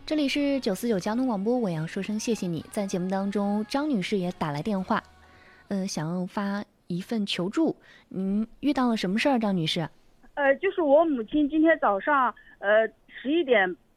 这里是949交通广播，我要说声谢谢你。在节目当中，张女士也打来电话，想要发一份求助。您遇到了什么事儿，张女士？ 就是我母亲今天早上11点